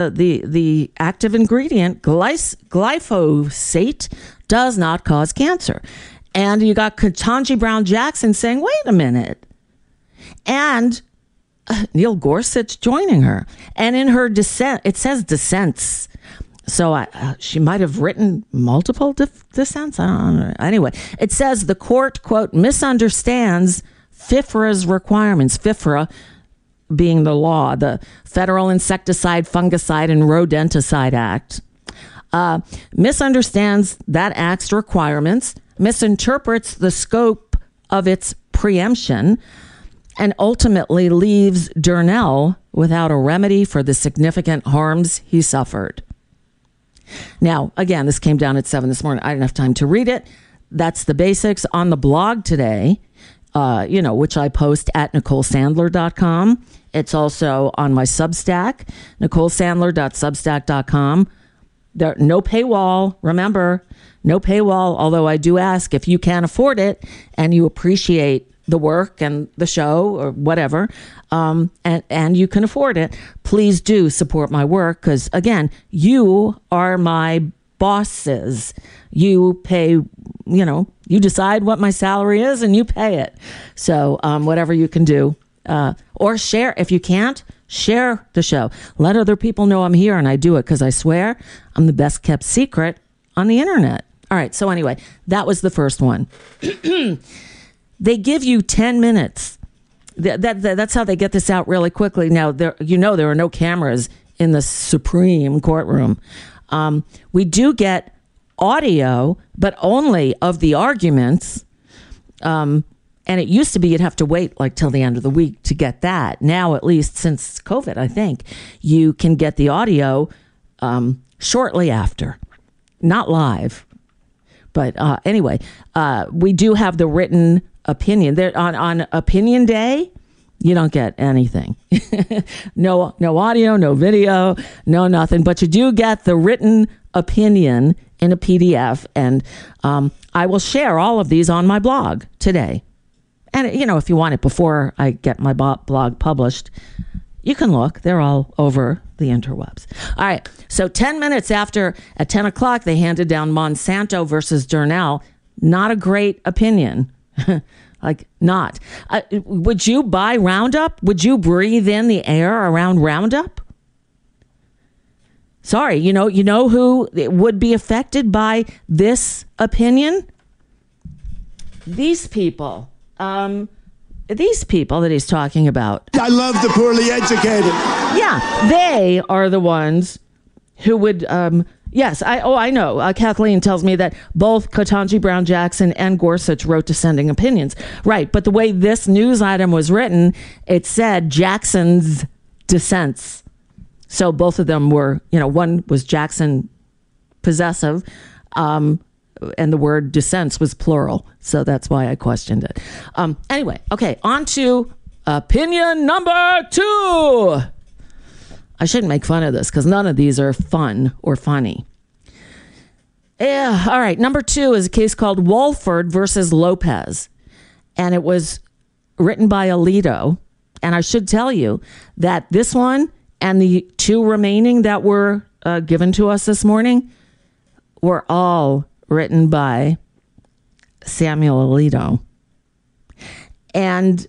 the active ingredient, glyphosate, does not cause cancer. And you got Ketanji Brown Jackson saying, wait a minute. And Neil Gorsuch joining her. And in her dissent, it says dissents. So she might have written multiple dissents. I don't know. Anyway, it says the court, quote, misunderstands FIFRA's requirements. FIFRA being the law, the Federal Insecticide, Fungicide, and Rodenticide Act. Misunderstands that act's requirements, misinterprets the scope of its preemption, and ultimately leaves Durnell without a remedy for the significant harms he suffered. Now, again, this came down at 7 this morning. I didn't have time to read it. That's the basics on the blog today, which I post at NicoleSandler.com. It's also on my Substack, NicoleSandler.substack.com. There, no paywall. Remember, no paywall, although I do ask if you can afford it and you appreciate the work and the show or whatever, and you can afford it, please do support my work because, again, you are my bosses. You pay, you decide what my salary is and you pay it. So whatever you can do. Or share. If you can't, share the show. Let other people know I'm here, and I do it because I swear I'm the best kept secret on the internet. All right. So anyway, that was the first one. They give you 10 minutes. That's how they get this out really quickly. Now, there are no cameras in the Supreme Courtroom. We do get audio, but only of the arguments. And it used to be you'd have to wait like till the end of the week to get that. Now, at least since COVID, I think, you can get the audio shortly after. Not live. But anyway, we do have the written opinion. There on Opinion Day, you don't get anything. No audio, no video, no nothing. But you do get the written opinion in a PDF. And I will share all of these on my blog today. And, if you want it before I get my blog published, you can look. They're all over the interwebs. All right. So 10 minutes after, at 10 o'clock, they handed down Monsanto versus Durnell. Not a great opinion. Not. Would you buy Roundup? Would you breathe in the air around Roundup? Sorry, you know who would be affected by this opinion? These people. These people that he's talking about. I love the poorly educated. Yeah, they are the ones who would, yes, I know. Kathleen tells me that both Ketanji Brown Jackson and Gorsuch wrote dissenting opinions. Right, but the way this news item was written, it said Jackson's dissents. So both of them were, one was Jackson possessive, and the word dissents was plural. So that's why I questioned it. Anyway, okay, on to opinion number 2. I shouldn't make fun of this because none of these are fun or funny. Yeah, all right, number 2 is a case called Wohlford versus Lopez. And it was written by Alito. And I should tell you that this one and the 2 remaining that were given to us this morning were all written by Samuel Alito. And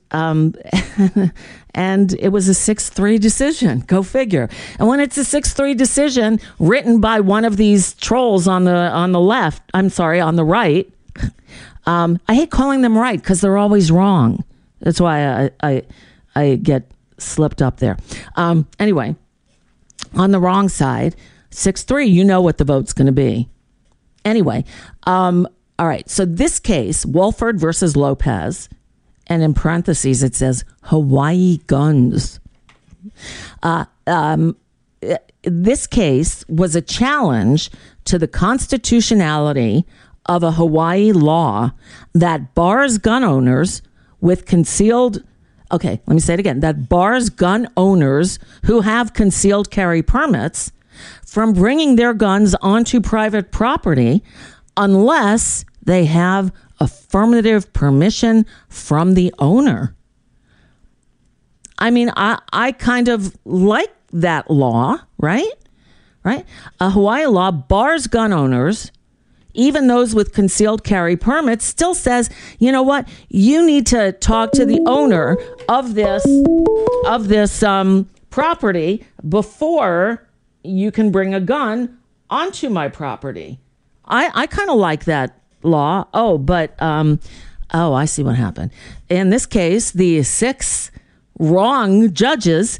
and it was a 6-3 decision. Go figure. And when it's a 6-3 decision written by one of these trolls on the left, on the right, I hate calling them right because they're always wrong. That's why I get slipped up there. Anyway, on the wrong side, 6-3, you know what the vote's going to be. Anyway, all right. So this case, Wohlford versus Lopez, and in parentheses it says Hawaii guns. This case was a challenge to the constitutionality of a Hawaii law that bars gun owners with concealed. Okay, let me say it again. That bars gun owners who have concealed carry permits from bringing their guns onto private property unless they have affirmative permission from the owner. I mean, I kind of like that law, right? right? A Hawaii law bars gun owners, even those with concealed carry permits, still says, you know what? You need to talk to the owner of this property before you can bring a gun onto my property. I kind of like that law. Oh, but I see what happened. In this case, the 6 wrong judges,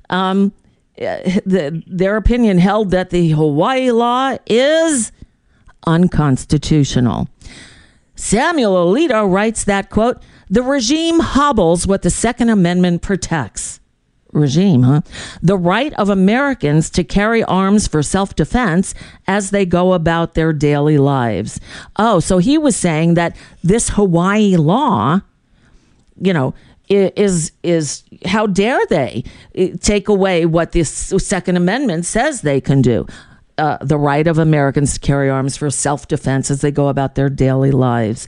their opinion held that the Hawaii law is unconstitutional. Samuel Alito writes that, quote, the regime hobbles what the Second Amendment protects. Regime, huh? The right of Americans to carry arms for self-defense as they go about their daily lives. Oh, so he was saying that this Hawaii law, is how dare they take away what this Second Amendment says they can do. The right of Americans to carry arms for self-defense as they go about their daily lives.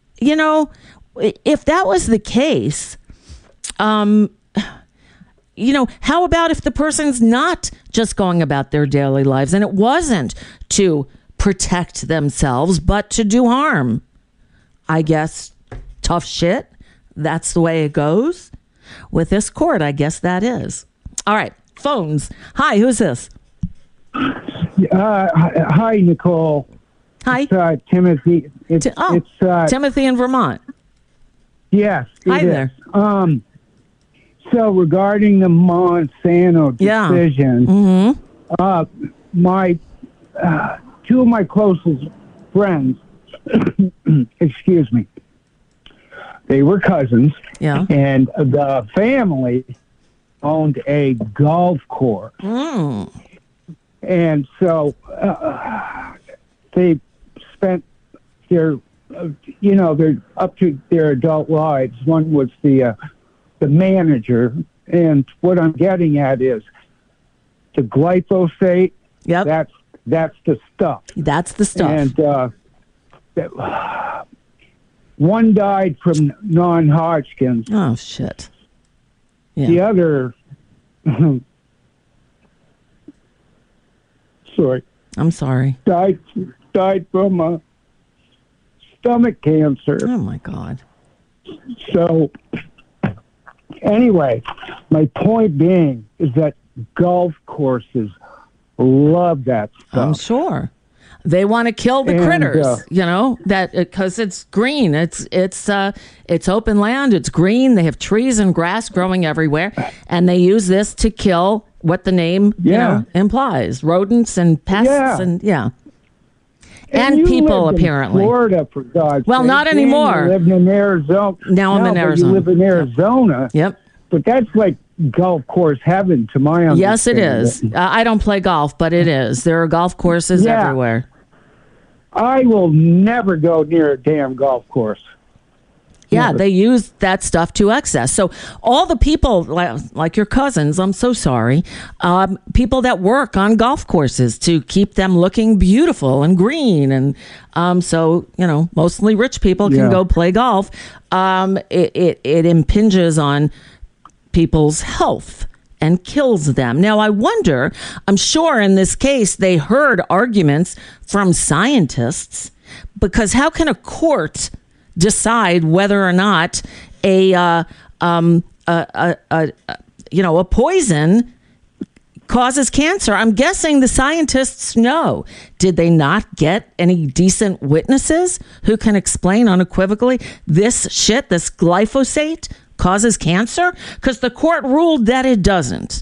If that was the case, how about if the person's not just going about their daily lives and it wasn't to protect themselves, but to do harm? I guess tough shit. That's the way it goes. With this court, I guess that is. All right. Phones. Hi, who's this? Hi, Nicole. Hi. It's Timothy. It's Timothy in Vermont. Yes. Hi there. So regarding the Monsanto decision, my 2 of my closest friends, excuse me, they were cousins, and the family owned a golf course. And so they spent they're up to their adult lives. One was the manager, and what I'm getting at is the glyphosate. Yep. That's the stuff. That's the stuff. And one died from non-Hodgkin's. Oh shit. Yeah. The other, I'm sorry. Died from stomach cancer. Oh my God. So, anyway, my point being is that golf courses love that stuff. I'm sure. They want to kill the critters, that because it's green. It's open land. It's green. They have trees and grass growing everywhere, and they use this to kill what the name implies: rodents and pests, and people apparently. In Florida, for God's sake. Not anymore. You lived in Arizona. Now I'm in Arizona. You live in Arizona. Yep. But that's like golf course heaven, to my understanding. Yes, it is. I don't play golf, but it is. There are golf courses everywhere. I will never go near a damn golf course. Yeah, they use that stuff to excess. So all the people, like your cousins, I'm so sorry, people that work on golf courses to keep them looking beautiful and green. And so, mostly rich people can go play golf. It impinges on people's health and kills them. Now, I wonder, I'm sure in this case, they heard arguments from scientists, because how can a court decide whether or not a poison causes cancer? I'm guessing the scientists know. Did they not get any decent witnesses who can explain unequivocally this glyphosate causes cancer? Because the court ruled that it doesn't.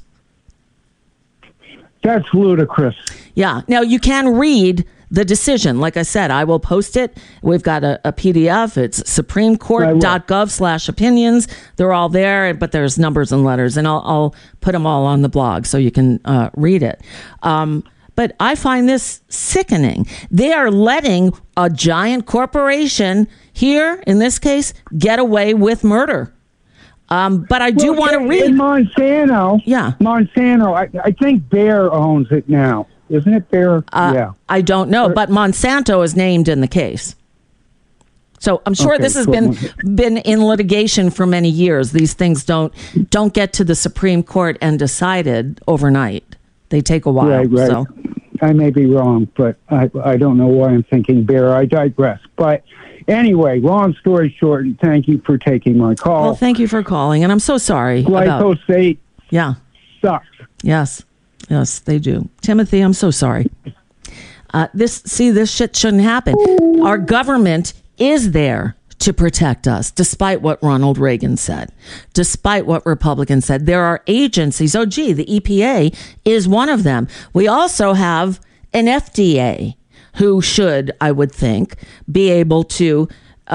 That's ludicrous. Yeah. Now, you can read the decision. Like I said, I will post it. We've got a PDF. It's supremecourt.gov/opinions. They're all there, but there's numbers and letters, and I'll put them all on the blog so you can read it. But I find this sickening. They are letting a giant corporation here, in this case, get away with murder. But I do want to read. In Monsanto. Yeah. Monsanto, I think Bayer owns it now. Isn't it Bayer? Yeah. I don't know, but Monsanto is named in the case. So I'm sure this has been in litigation for many years. These things don't get to the Supreme Court and decided overnight. They take a while. Right. So I may be wrong, but I don't know why I'm thinking bear. I digress. But anyway, long story short, and thank you for taking my call. Well, thank you for calling, and I'm so sorry. Glyphosate sucks. Yes, they do. Timothy, I'm so sorry. This shit shouldn't happen. Our government is there to protect us, despite what Ronald Reagan said, despite what Republicans said. There are agencies. Oh, gee, the EPA is one of them. We also have an FDA who should, I would think, be able to,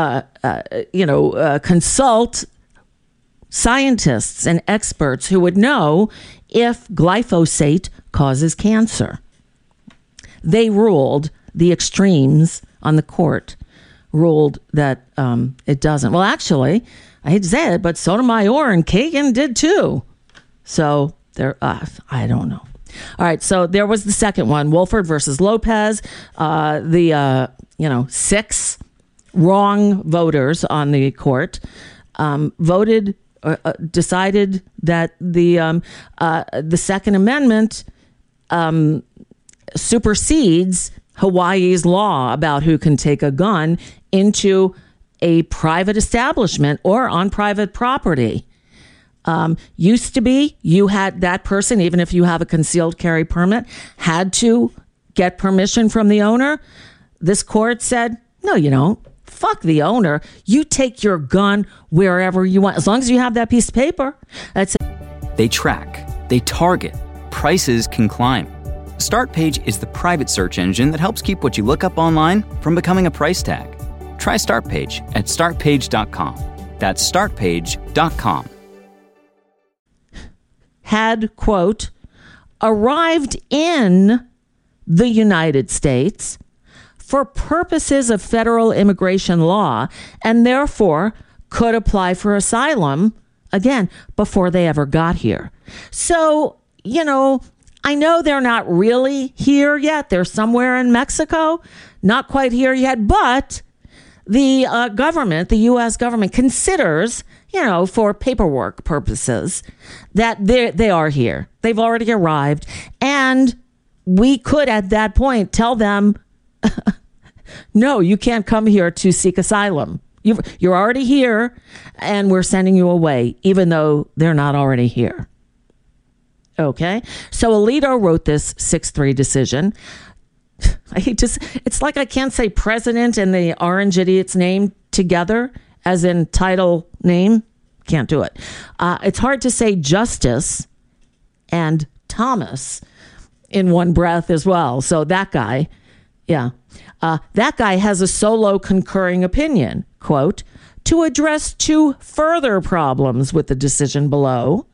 consult scientists and experts who would know if glyphosate causes cancer. They ruled, the extremes on the court ruled that it doesn't. Well, actually, I hate to say it, but Sotomayor and Kagan did too. So there, I don't know. All right, so there was the second one, Wolford versus Lopez. Six wrong voters on the court decided that the Second Amendment supersedes Hawaii's law about who can take a gun into a private establishment or on private property. Used to be, you had that person, even if you have a concealed carry permit, had to get permission from the owner. This court said, no, you don't. Fuck the owner. You take your gun wherever you want, as long as you have that piece of paper. That's it. They track, they target, prices can climb. StartPage is the private search engine that helps keep what you look up online from becoming a price tag. Try StartPage at startpage.com. That's startpage.com. Had, quote, arrived in the United States for purposes of federal immigration law and therefore could apply for asylum, again, before they ever got here. So, I know they're not really here yet. They're somewhere in Mexico, not quite here yet, but the government, the U.S. government, considers, for paperwork purposes, that they are here. They've already arrived. And we could, at that point, tell them, no, you can't come here to seek asylum. You're already here, and we're sending you away, even though they're not already here. Okay, so Alito wrote this 6-3 decision. It's like I can't say president and the orange idiot's name together, as in title name. Can't do it. It's hard to say justice and Thomas in one breath as well. So that guy, that guy has a solo concurring opinion, quote, to address two further problems with the decision below.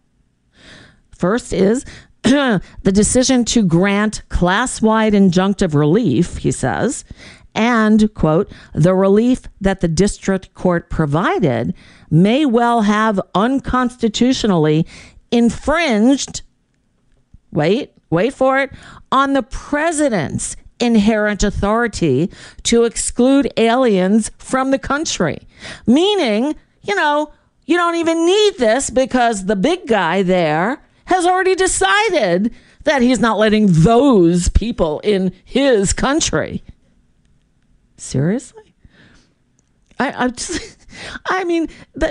First is the decision to grant class-wide injunctive relief, he says, and, quote, the relief that the district court provided may well have unconstitutionally infringed, wait for it, on the president's inherent authority to exclude aliens from the country. Meaning, you don't even need this because the big guy there has already decided that he's not letting those people in his country. Seriously? Look, I'm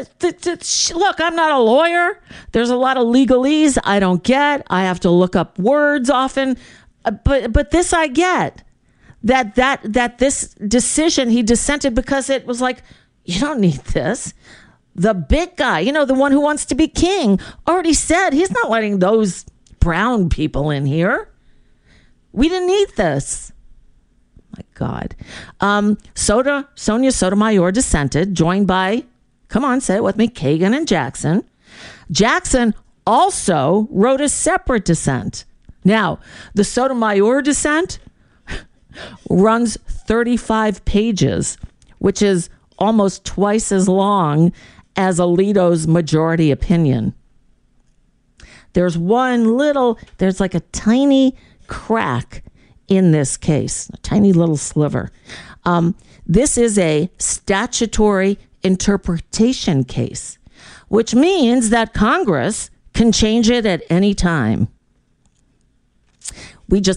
not a lawyer. There's a lot of legalese I don't get. I have to look up words often. But this I get. That this decision, he dissented because it was like, you don't need this. The big guy, the one who wants to be king, already said he's not letting those brown people in here. We didn't need this. My God. Sonia Sotomayor dissented, joined by, come on, say it with me, Kagan and Jackson. Jackson also wrote a separate dissent. Now, the Sotomayor dissent runs 35 pages, which is almost twice as long as Alito's majority opinion. There's like a tiny crack in this case, a tiny little sliver. This is a statutory interpretation case, which means that Congress can change it at any time. We just